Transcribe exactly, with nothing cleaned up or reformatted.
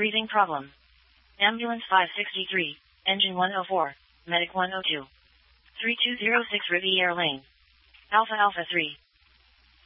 Breathing problem. Ambulance five sixty-three, Engine one oh four, Medic one oh two. three two zero six Riviere Lane. Alpha Alpha three,